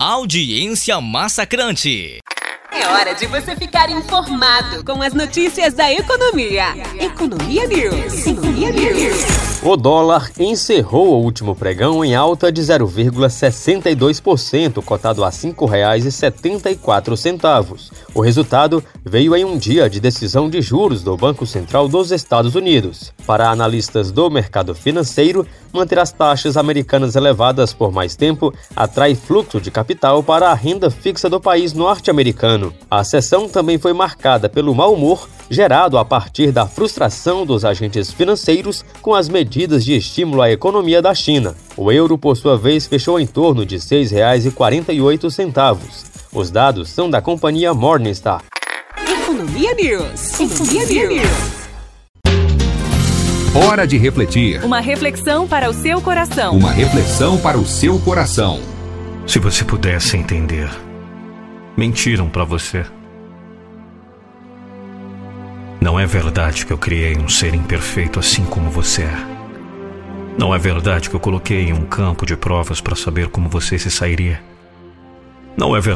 Audiência massacrante. É hora de você ficar informado com as notícias da economia. Economia News. Economia News. O dólar encerrou o último pregão em alta de 0,62%, cotado a R$ 5,74. O resultado veio em um dia de decisão de juros do Banco Central dos Estados Unidos. Para analistas do mercado financeiro, manter as taxas americanas elevadas por mais tempo atrai fluxo de capital para a renda fixa do país norte-americano. A sessão também foi marcada pelo mau humor gerado a partir da frustração dos agentes financeiros com as medidas de estímulo à economia da China. O euro, por sua vez, fechou em torno de R$ 6,48. Os dados são da companhia Morningstar. Economia News. Economia News. Hora de refletir. Uma reflexão para o seu coração. Uma reflexão para o seu coração. Se você pudesse entender, mentiram para você. Não é verdade que eu criei um ser imperfeito assim como você é. Não é verdade que eu coloquei em um campo de provas para saber como você se sairia. Não é verdade